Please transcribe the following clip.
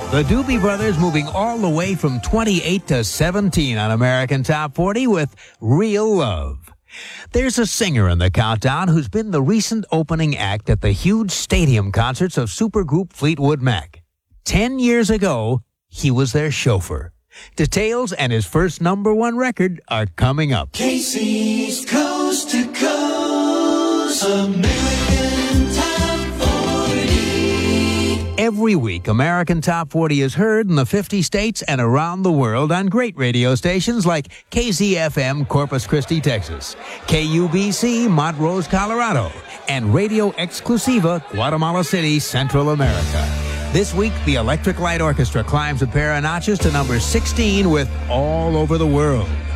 The Doobie Brothers moving all the way from 28 to 17 on American Top 40 with Real Love. There's a singer in the countdown who's been the recent opening act at the huge stadium concerts of supergroup Fleetwood Mac. 10 years ago, he was their chauffeur. Details and his first #1 record are coming up. Casey's Coast to Coast American Top 40. Every week, American Top 40 is heard in the 50 states and around the world on great radio stations like KZFM Corpus Christi, Texas, KUBC Montrose, Colorado, and Radio Exclusiva Guatemala City, Central America. This week, the Electric Light Orchestra climbs a pair of notches to number 16 with All Over the World.